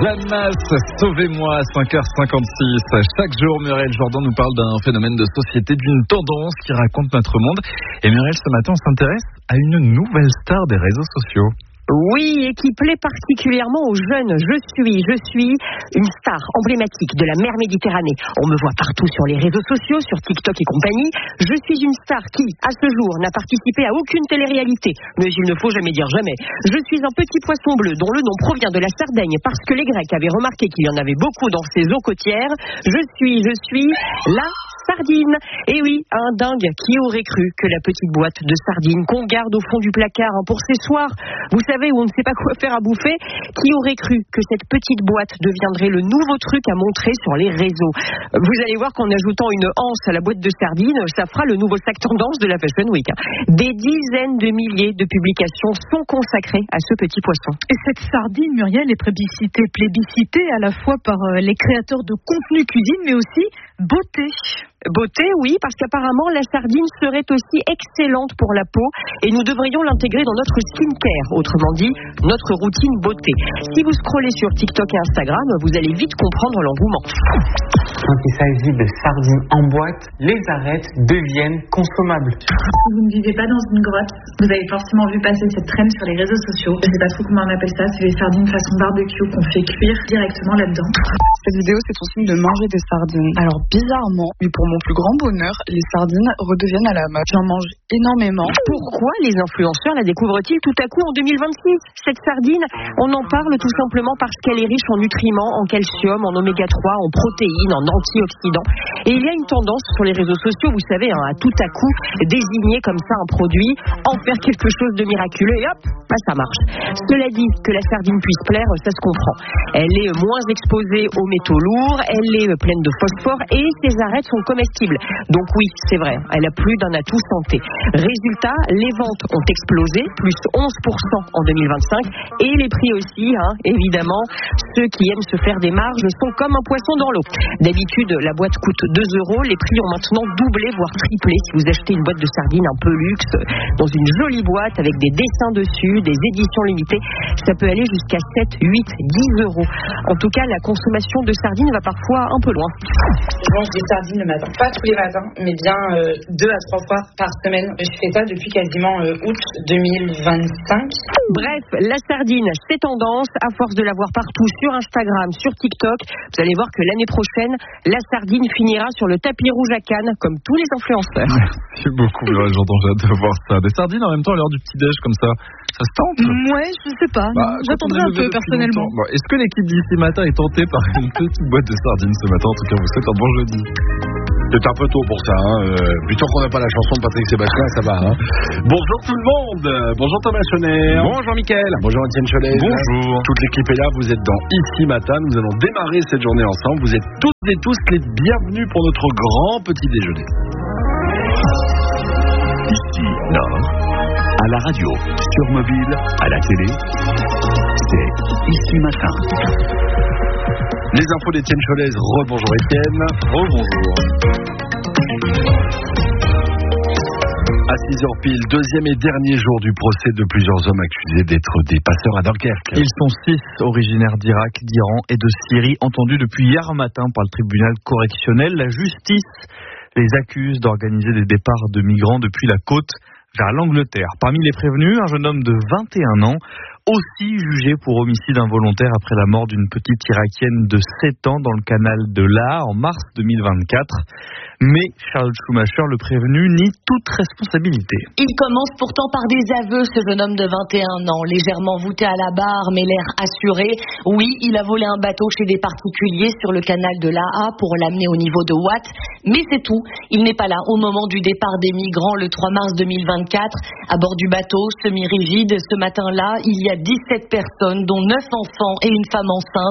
La masse, sauvez-moi, 5h56. Chaque jour, Muriel Jourdan nous parle d'un phénomène de société, d'une tendance qui raconte notre monde. Et Muriel, ce matin, on s'intéresse à une nouvelle star des réseaux sociaux. Oui, et qui plaît particulièrement aux jeunes. Je suis une star emblématique de la mer Méditerranée. On me voit partout sur les réseaux sociaux, sur TikTok et compagnie. Je suis une star qui, à ce jour, n'a participé à aucune télé-réalité. Mais il ne faut jamais dire jamais. Je suis un petit poisson bleu dont le nom provient de la Sardaigne parce que les Grecs avaient remarqué qu'il y en avait beaucoup dans ces eaux côtières. Je suis la sardine. Et oui, un dingue qui aurait cru que la petite boîte de sardines qu'on garde au fond du placard pour ces soirs, vous savez, où on ne sait pas quoi faire à bouffer, qui aurait cru que cette petite boîte deviendrait le nouveau truc à montrer sur les réseaux. Vous allez voir qu'en ajoutant une anse à la boîte de sardines, ça fera le nouveau sac tendance de la Fashion Week. Des dizaines de milliers de publications sont consacrées à ce petit poisson. Et cette sardine, Muriel, est plébiscitée à la fois par les créateurs de contenu cuisine, mais aussi beauté. Beauté, oui, parce qu'apparemment la sardine serait aussi excellente pour la peau et nous devrions l'intégrer dans notre skincare, autrement dit, notre routine beauté. Si vous scrollez sur TikTok et Instagram, vous allez vite comprendre l'engouement. Quand il s'agit de sardines en boîte, les arêtes deviennent consommables. Vous ne vivez pas dans une grotte, vous avez forcément vu passer cette traîne sur les réseaux sociaux. Je ne sais pas trop comment on appelle ça, c'est les sardines façon barbecue qu'on fait cuire directement là-dedans. Cette vidéo, c'est ton signe de manger des sardines. Alors bizarrement, mais pour mon plus grand bonheur, les sardines redeviennent à la mode. J'en mange énormément. Pourquoi les influenceurs la découvrent-ils tout à coup en 2026 ? Cette sardine, on en parle tout simplement parce qu'elle est riche en nutriments, en calcium, en oméga 3, en protéines, en antioxydants. Et il y a une tendance sur les réseaux sociaux, vous savez, à tout à coup désigner comme ça un produit, en faire quelque chose de miraculeux et hop, ça marche. Cela dit, que la sardine puisse plaire, ça se comprend. Elle est moins exposée aux métaux lourds, elle est pleine de phosphore et ses arêtes sont comestibles. Donc oui, c'est vrai, elle a plus d'un atout santé. Résultat, les ventes ont explosé, plus 11% en 2025 et les prix aussi, évidemment. Ceux qui aiment se faire des marges sont comme un poisson dans l'eau. D'habitude, la boîte coûte 2 €, les prix ont maintenant doublé, voire triplé. Si vous achetez une boîte de sardines un peu luxe, dans une jolie boîte avec des dessins dessus, des éditions limitées, ça peut aller jusqu'à 7, 8, 10 €. En tout cas, la consommation de sardines va parfois un peu loin. Je mange des sardines le matin. Pas tous les matins, mais bien 2 à 3 fois par semaine. Je fais ça depuis quasiment août 2025. Bref, la sardine, c'est tendance. À force de la voir partout sur Instagram, sur TikTok, vous allez voir que l'année prochaine, la sardine finira sur le tapis rouge à Cannes, comme tous les influenceurs. Merci beaucoup, j'entends, j'ai hâte de voir ça. Des sardines en même temps à l'heure du petit-déj comme ça se tente ? Ouais, je sais pas. J'attendrai un peu personnellement. Bon, est-ce que l'équipe d'ici matin est tentée par une petite boîte de sardines ce matin ? En tout cas, vous souhaite un bon jeudi. C'est un peu tôt pour ça, Plutôt qu'on n'a pas la chanson de Patrick Sébastien, ça va, Bonjour tout le monde. Bonjour Thomas Chonner. Bonjour Mickaël. Bonjour Étienne Cholet. Bonjour. Toute l'équipe est là, vous êtes dans Ici Matin. Nous allons démarrer cette journée ensemble. Vous êtes toutes et tous les bienvenus pour notre grand petit déjeuner. Ici, Nord, à la radio, sur mobile, à la télé, c'est Ici Matin. Les infos d'Étienne Cholet. Rebonjour Étienne. Rebonjour. À 6h pile, deuxième et dernier jour du procès de plusieurs hommes accusés d'être des passeurs à Dunkerque. Ils sont 6 originaires d'Irak, d'Iran et de Syrie, entendus depuis hier matin par le tribunal correctionnel. La justice les accuse d'organiser des départs de migrants depuis la côte vers l'Angleterre. Parmi les prévenus, un jeune homme de 21 ans, aussi jugé pour homicide involontaire après la mort d'une petite Irakienne de 7 ans dans le canal de l'Aa en mars 2024. Mais Charles Schumacher, le prévenu, nie toute responsabilité. Il commence pourtant par des aveux, ce jeune homme de 21 ans, légèrement voûté à la barre, mais l'air assuré. Oui, il a volé un bateau chez des particuliers sur le canal de l'Aa pour l'amener au niveau de Watt. Mais c'est tout. Il n'est pas là au moment du départ des migrants le 3 mars 2024. À bord du bateau, semi-rigide, ce matin-là, il y a 17 personnes, dont 9 enfants et une femme enceinte.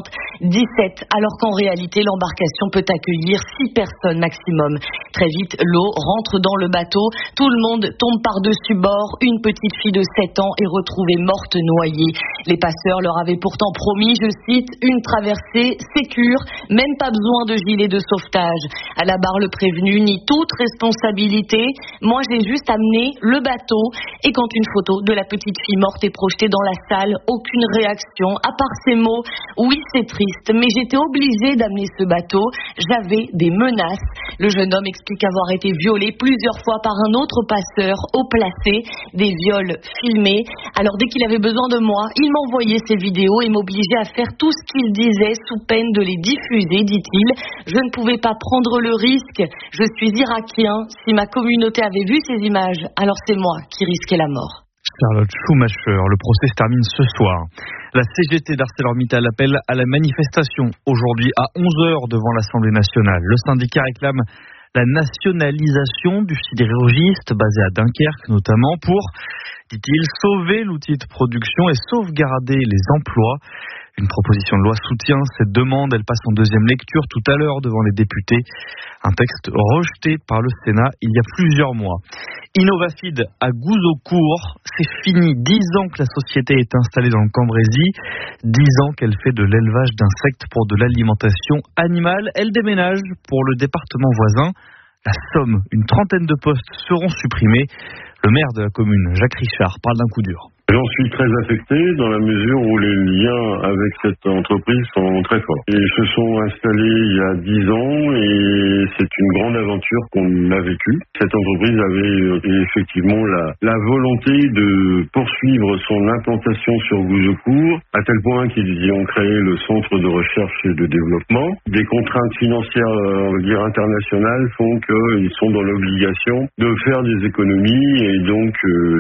17, alors qu'en réalité, l'embarcation peut accueillir 6 personnes maximum. Très vite, l'eau rentre dans le bateau, tout le monde tombe par-dessus bord, une petite fille de 7 ans est retrouvée morte noyée. Les passeurs leur avaient pourtant promis, je cite, une traversée sécure, même pas besoin de gilet de sauvetage. À la barre, le prévenu nie toute responsabilité. Moi, j'ai juste amené le bateau. Et quand une photo de la petite fille morte est projetée dans la salle, aucune réaction, à part ces mots. Oui, c'est triste, mais j'étais obligée d'amener ce bateau. J'avais des menaces. Le jeune homme explique avoir été violé plusieurs fois par un autre passeur haut placé, des viols filmés. Alors dès qu'il avait besoin de moi, il m'envoyait ces vidéos et m'obligeait à faire tout ce qu'il disait sous peine de les diffuser, dit-il. Je ne pouvais pas prendre le risque. Je suis irakien. Si ma communauté avait vu ces images, alors c'est moi qui risquais la mort. Charlotte Schumacher, le procès se termine ce soir. La CGT d'ArcelorMittal appelle à la manifestation aujourd'hui à 11h devant l'Assemblée nationale. Le syndicat réclame la nationalisation du sidérurgiste basé à Dunkerque notamment pour, dit-il, sauver l'outil de production et sauvegarder les emplois. Une proposition de loi soutient cette demande. Elle passe en deuxième lecture tout à l'heure devant les députés. Un texte rejeté par le Sénat il y a plusieurs mois. Innovafeed à Gouzeaucourt, c'est fini. 10 ans que la société est installée dans le Cambrésis. 10 ans qu'elle fait de l'élevage d'insectes pour de l'alimentation animale. Elle déménage pour le département voisin. La Somme, une trentaine de postes seront supprimés. Le maire de la commune, Jacques Richard, parle d'un coup dur. J'en suis très affecté dans la mesure où les liens avec cette entreprise sont très forts. Ils se sont installés il y a 10 ans et c'est une grande aventure qu'on a vécue. Cette entreprise avait effectivement la volonté de poursuivre son implantation sur Gouzeaucourt, à tel point qu'ils y ont créé le centre de recherche et de développement. Des contraintes financières, on va dire internationales, font qu'ils sont dans l'obligation de faire des économies et donc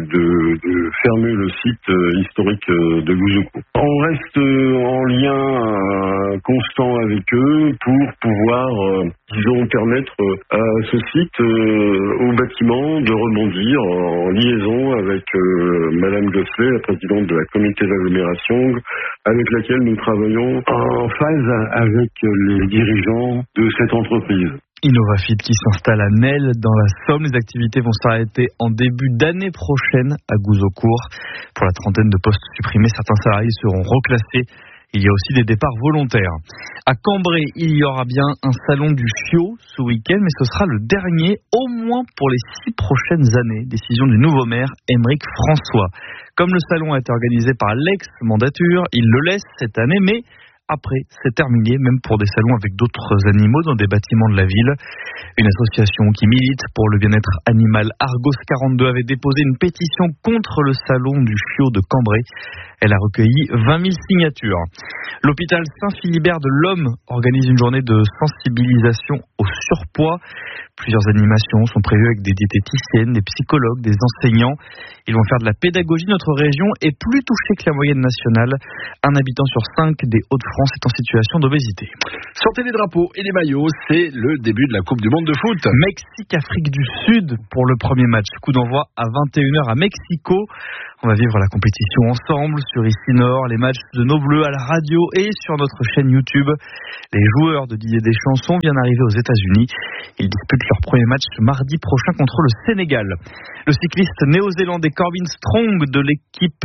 de fermer le site historique de Gouzeaucourt. On reste en lien constant avec eux pour pouvoir, disons, permettre à ce site, au bâtiment, de rebondir en liaison avec Madame Gosselet, la présidente de la communauté d'agglomération, avec laquelle nous travaillons en phase avec les dirigeants de cette entreprise. Innovafeed qui s'installe à Nesle dans la Somme. Les activités vont s'arrêter en début d'année prochaine à Gouzeaucourt. Pour la trentaine de postes supprimés, certains salariés seront reclassés. Il y a aussi des départs volontaires. À Cambrai, il y aura bien un salon du chiot ce week-end, mais ce sera le dernier, au moins pour les 6 prochaines années. Décision du nouveau maire, Aymeric François. Comme le salon a été organisé par l'ex-mandature, il le laisse cette année, mais après, c'est terminé, même pour des salons avec d'autres animaux dans des bâtiments de la ville. Une association qui milite pour le bien-être animal, Argos 42, avait déposé une pétition contre le salon du chiot de Cambrai. Elle a recueilli 20 000 signatures. L'hôpital Saint-Philibert de l'Homme organise une journée de sensibilisation au surpoids. Plusieurs animations sont prévues avec des diététiciennes, des psychologues, des enseignants. Ils vont faire de la pédagogie. Notre région est plus touchée que la moyenne nationale. Un habitant sur 5 des Hauts-de-France est en situation d'obésité. Sortez les drapeaux et les maillots, c'est le début de la Coupe du Monde de foot. Mexique-Afrique du Sud pour le premier match. Coup d'envoi à 21h à Mexico. On va vivre la compétition ensemble sur ICI Nord, les matchs de nos Bleus à la radio et sur notre chaîne YouTube. Les joueurs de Didier Deschamps viennent d'arriver aux États-Unis. Ils disputent leur premier match mardi prochain contre le Sénégal. Le cycliste néo-zélandais Corbin Strong de l'équipe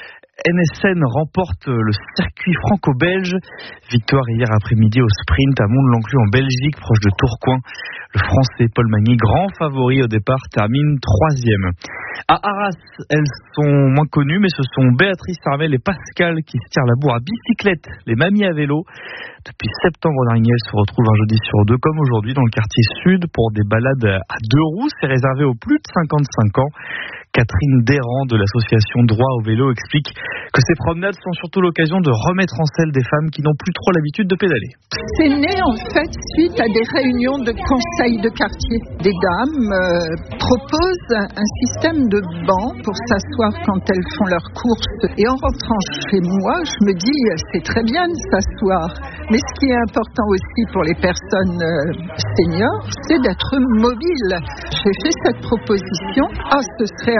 NSN remporte le circuit franco-belge. Victoire hier après-midi au sprint à Mont-de-l'Enclume en Belgique, proche de Tourcoing. Le Français Paul Magny, grand favori au départ, termine 3e. À Arras, elles sont moins connues, mais ce sont Béatrice Armel et Pascal qui se tirent la bourre à bicyclette, les mamies à vélo. Depuis septembre dernier, elles se retrouvent un jeudi sur 2, comme aujourd'hui, dans le quartier sud pour des balades à 2 roues. C'est réservé aux plus de 55 ans. Catherine Desrands de l'association Droit au vélo explique que ces promenades sont surtout l'occasion de remettre en selle des femmes qui n'ont plus trop l'habitude de pédaler. C'est né en fait suite à des réunions de conseils de quartier. Des dames proposent un système de bancs pour s'asseoir quand elles font leurs courses. Et en rentrant chez moi, je me dis c'est très bien de s'asseoir. Mais ce qui est important aussi pour les personnes seniors, c'est d'être mobile. J'ai fait cette proposition. Ce serait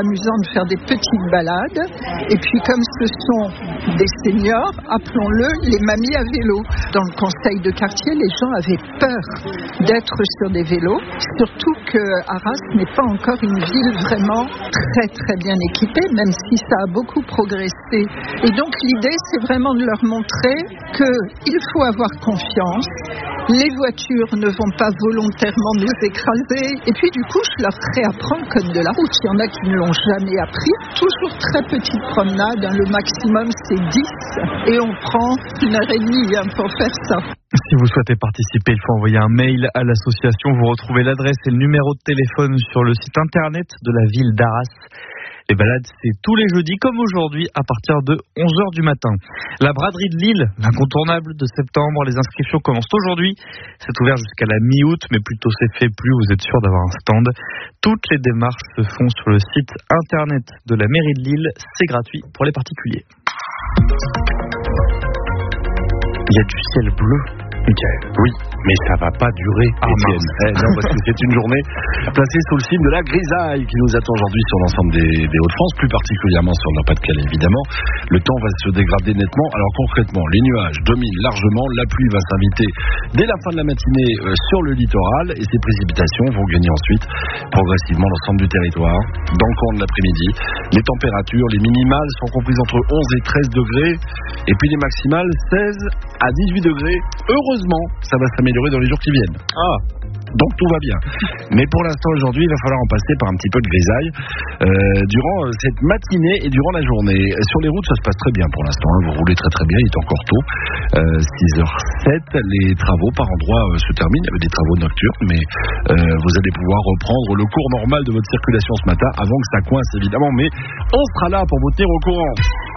amusant de faire des petites balades. Et puis comme ce sont des seniors, appelons-le les mamies à vélo. Dans le conseil de quartier, les gens avaient peur d'être sur des vélos, surtout que Arras n'est pas encore une ville vraiment très très bien équipée, même si ça a beaucoup progressé. Et donc l'idée, c'est vraiment de leur montrer qu'il faut avoir confiance. Les voitures ne vont pas volontairement nous écraser. Et puis du coup, je leur réapprends le code de la route. Il y en a qui ne l'ont jamais appris. Toujours très petite promenade, le maximum c'est 10. Et on prend 1h30 pour faire ça. Si vous souhaitez participer, il faut envoyer un mail à l'association. Vous retrouvez l'adresse et le numéro de téléphone sur le site internet de la ville d'Arras. Les balades, c'est tous les jeudis, comme aujourd'hui, à partir de 11h du matin. La braderie de Lille, l'incontournable de septembre. Les inscriptions commencent aujourd'hui. C'est ouvert jusqu'à la mi-août, mais plutôt c'est fait, plus vous êtes sûr d'avoir un stand. Toutes les démarches se font sur le site internet de la mairie de Lille. C'est gratuit pour les particuliers. Il y a du ciel bleu, Michael. Oui, mais ça va pas durer, Étienne. Non, parce que c'est une journée placée sous le signe de la grisaille qui nous attend aujourd'hui sur l'ensemble des Hauts-de-France, plus particulièrement sur le Pas-de-Calais, évidemment. Le temps va se dégrader nettement. Alors concrètement, les nuages dominent largement. La pluie va s'inviter dès la fin de la matinée sur le littoral et ces précipitations vont gagner ensuite progressivement l'ensemble du territoire. Dans le courant de l'après-midi, les températures, les minimales sont comprises entre 11 et 13 degrés et puis les maximales 16 à 18 degrés. Heureusement, ça va s'améliorer dans les jours qui viennent. Donc tout va bien. Mais pour l'instant aujourd'hui, il va falloir en passer par un petit peu de grisaille durant cette matinée et durant la journée. Sur les routes, ça se passe très bien pour l'instant. Vous roulez très très bien, il est encore tôt. 6h07, les travaux par endroits se terminent avec des travaux nocturnes, mais vous allez pouvoir reprendre le cours normal de votre circulation ce matin avant que ça coince évidemment. Mais on sera là pour vous tenir au courant.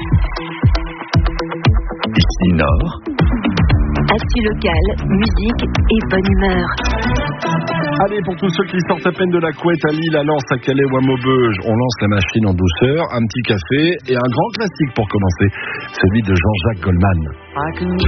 Ici Nord. Actu local, musique et bonne humeur. Allez, pour tous ceux qui sortent à peine de la couette à Lille, à Lens, à Calais ou à Maubeuge, on lance la machine en douceur, un petit café et un grand classique pour commencer, celui de Jean-Jacques Goldman.